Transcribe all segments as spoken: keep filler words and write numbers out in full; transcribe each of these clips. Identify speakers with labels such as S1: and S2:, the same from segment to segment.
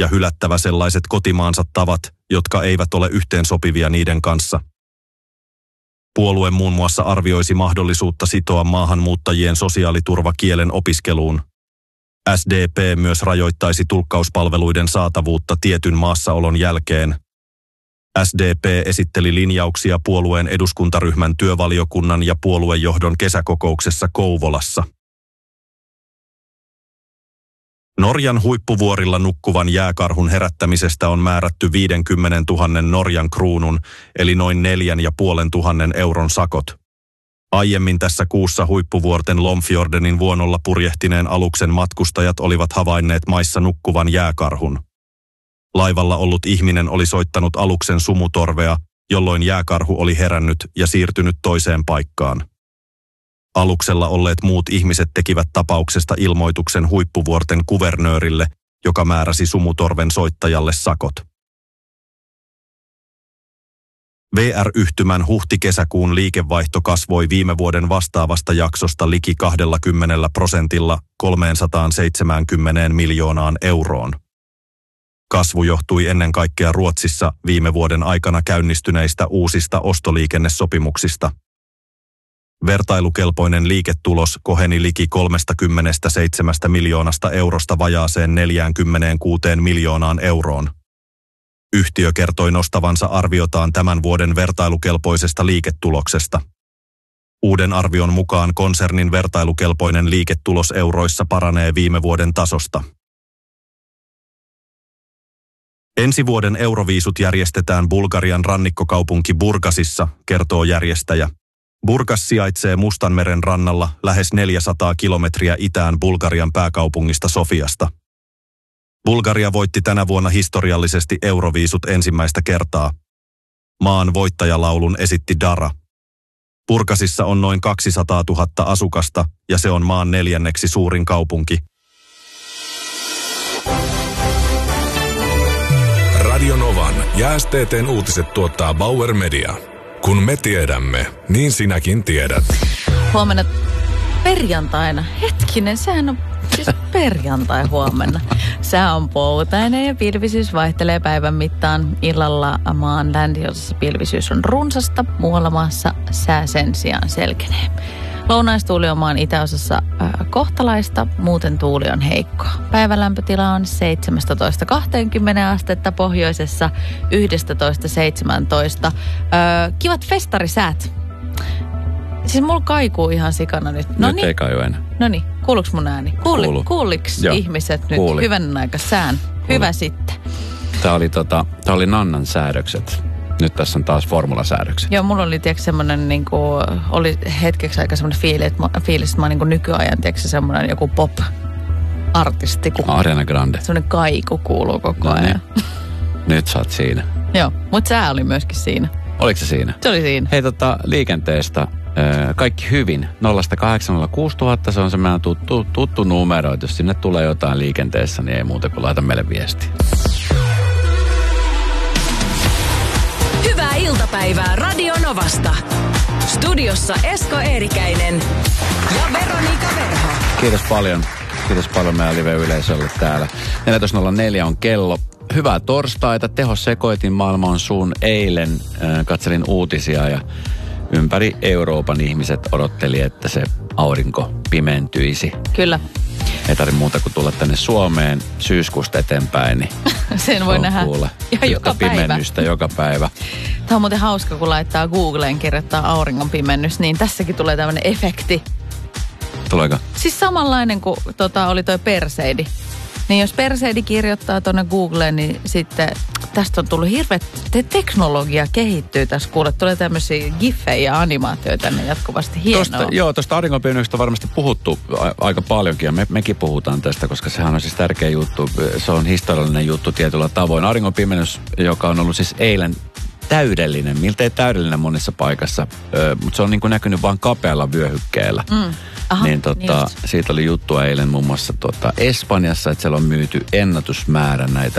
S1: ja hylättävä sellaiset kotimaansa tavat, jotka eivät ole yhteensopivia niiden kanssa. Puolue muun muassa arvioisi mahdollisuutta sitoa maahanmuuttajien sosiaaliturva kielen opiskeluun. S D P myös rajoittaisi tulkkauspalveluiden saatavuutta tietyn maassaolon jälkeen. S D P esitteli linjauksia puolueen eduskuntaryhmän työvaliokunnan ja puoluejohdon kesäkokouksessa Kouvolassa. Norjan huippuvuorilla nukkuvan jääkarhun herättämisestä on määrätty viisikymmentätuhatta Norjan kruunun, eli noin neljän ja puolen tuhannen euron sakot. Aiemmin tässä kuussa huippuvuorten Lomfjordenin vuonolla purjehtineen aluksen matkustajat olivat havainneet maissa nukkuvan jääkarhun. Laivalla ollut ihminen oli soittanut aluksen sumutorvea, jolloin jääkarhu oli herännyt ja siirtynyt toiseen paikkaan. Aluksella olleet muut ihmiset tekivät tapauksesta ilmoituksen huippuvuorten kuvernöörille, joka määräsi sumutorven soittajalle sakot. V R-yhtymän huhti-kesäkuun liikevaihto kasvoi viime vuoden vastaavasta jaksosta liki kaksikymmentä prosentilla kolmesataaseitsemänkymmentä miljoonaan euroon. Kasvu johtui ennen kaikkea Ruotsissa viime vuoden aikana käynnistyneistä uusista ostoliikennesopimuksista. Vertailukelpoinen liiketulos koheni liki kolmekymmentäseitsemän miljoonasta eurosta vajaaseen neljäkymmentäkuusi miljoonaan euroon. Yhtiö kertoi nostavansa arviotaan tämän vuoden vertailukelpoisesta liiketuloksesta. Uuden arvion mukaan konsernin vertailukelpoinen liiketulos euroissa paranee viime vuoden tasosta. Ensi vuoden Euroviisut järjestetään Bulgarian rannikkokaupunki Burgasissa, kertoo järjestäjä. Burgas sijaitsee Mustanmeren rannalla lähes neljäsataa kilometriä itään Bulgarian pääkaupungista Sofiasta. Bulgaria voitti tänä vuonna historiallisesti Euroviisut ensimmäistä kertaa. Maan voittajalaulun esitti Dara. Burgasissa on noin kaksisataatuhatta asukasta ja se on maan neljänneksi suurin kaupunki.
S2: Radio Novan ja S T T:n uutiset tuottaa Bauer Media. Kun me tiedämme, niin sinäkin tiedät.
S3: Huomenna perjantaina. Hetkinen, sehän on siis perjantai huomenna. Sää on poutainen ja pilvisyys vaihtelee päivän mittaan. Illalla maan länsiosassa pilvisyys on runsasta, muualla maassa sää sen sijaan selkenee. Lounaistuuli on maan itäosassa äh, kohtalaista, muuten tuuli on heikkoa. Päivän lämpötila on seitsemästätoista kaksikymmentä astetta, pohjoisessa yksitoista seitsemäntoista. Äh, kivat festarisäät. Siis mulla kaikuu ihan sikana nyt.
S4: Noniin. Nyt ei kaju enää.
S3: Noniin, kuuluuks mun ääni? Kuuli,
S4: Kuulu.
S3: Kuuliks
S4: Joo.
S3: ihmiset nyt
S4: Kuuli.
S3: hyvän aika sään? Hyvä
S4: Kuuli.
S3: sitten.
S4: Tää oli, tota, tää oli Nannan säädökset. Nyt tässä on taas formulasäädökset.
S3: Joo, mulla oli tiedätkö semmoinen, niin kuin, oli hetkeksi aika semmoinen fiilis, että mä, fiilis, että mä oon niin kuin nykyajan, tiedätkö semmoinen joku pop-artisti. Kun
S4: Ariana Grande.
S3: semmoinen kaiku kuuluu koko
S4: No
S3: ajan.
S4: niin. Nyt sä oot siinä.
S3: Joo, mutta sää oli myöskin siinä.
S4: Oliko se siinä?
S3: Se oli siinä.
S4: Hei tota, liikenteestä. Kaikki hyvin. nolla kahdeksan nolla kuusi tuhatta, se on se meidän tuttu, tuttu numero. Jos sinne tulee jotain liikenteessä, niin ei muuta kuin laita meille viestiä.
S5: Hyvää iltapäivää Radio Novasta. Studiossa Esko Eerikäinen ja Veronika Verho.
S4: Kiitos paljon. Kiitos paljon meidän live-yleisölle täällä. neljätoista nolla neljä on kello. Hyvää torstaita. Tehosekoitin maailma on suun eilen. Äh, katselin uutisia ja ympäri Euroopan ihmiset odotteli, että se aurinko pimentyisi.
S3: Kyllä.
S4: Ei tarvitse muuta kuin tulla tänne Suomeen syyskuusta eteenpäin, niin
S3: sen voi nähdä
S4: kuule,
S3: ihan joka päivä.
S4: Pimennystä joka päivä.
S3: Tämä on muuten hauska, kun laittaa Googleen, kirjoittaa auringon pimennys, niin tässäkin tulee tämmöinen efekti.
S4: Tuleeko?
S3: Siis samanlainen kuin tota, oli toi Perseidi. Niin jos Perseidi kirjoittaa tuonne Googleen, niin sitten tästä on tullut hirveät, te- teknologia kehittyy tässä. Kuule, tulee tämmöisiä giffejä ja animaatioita tänne jatkuvasti. Hienoa.
S4: Tosta, joo, tuosta auringonpimennyksestä on varmasti puhuttu a- aika paljonkin ja me, mekin puhutaan tästä, koska sehän on siis tärkeä juttu. Se on historiallinen juttu tietyllä tavoin. Auringonpimennys, joka on ollut siis eilen täydellinen, miltei täydellinen monessa paikassa, ö, mutta se on niin kuin näkynyt vain kapealla vyöhykkeellä.
S3: Mm. Aha,
S4: niin tota, siitä oli juttua eilen muun muassa tota Espanjassa, että siellä on myyty ennätysmäärä näitä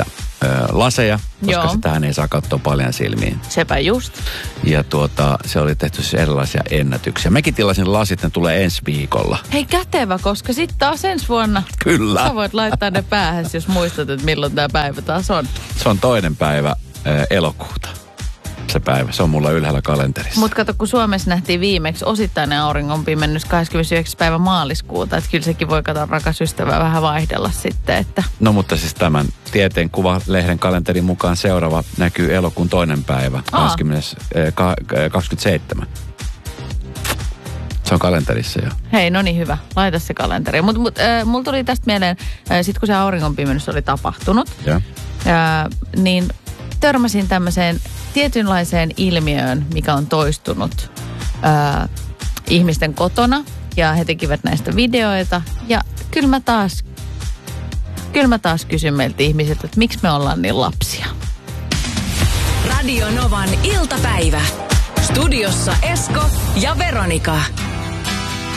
S4: laseja, koska
S3: Joo.
S4: sitähän ei saa katsoa paljon silmiin.
S3: Sepä just.
S4: Ja tuota, se oli tehty siis erilaisia ennätyksiä. Mekin tilasin lasit, ne tulee ensi viikolla.
S3: Hei kätevä, koska sitten taas ensi vuonna
S4: Kyllä.
S3: sä voit laittaa ne päähän, jos muistat, että milloin tämä päivä taas on.
S4: Se on toinen päivä ä, elokuuta. Se päivä, se on mulla ylhäällä kalenterissa.
S3: Mutta kato, kun Suomessa nähtiin viimeksi osittainen auringonpimennys kahdeskymmenesyhdeksäs päivä maaliskuuta, että kyllä sekin voi kato rakas ystävä vähän vaihdella sitten, että...
S4: No mutta siis tämän Tieteen Kuva-lehden kalenterin mukaan seuraava näkyy elokuun toinen päivä, kaksikymmentäseitsemän. Se on kalenterissa jo.
S3: Hei, no niin hyvä. Laita se kalenteri. Mutta mut, äh, mulla tuli tästä mieleen, äh, sit kun se auringonpimennys oli tapahtunut,
S4: Ja.
S3: äh, niin törmäsin tämmöiseen tietynlaiseen ilmiöön, mikä on toistunut äh, ihmisten kotona. Ja he tekivät näistä videoita. Ja kyllä mä taas, kyllä mä taas kysyn meiltä ihmisiltä, että miksi me ollaan niin lapsia.
S5: Radio Novan iltapäivä. Studiossa Esko ja Veronika.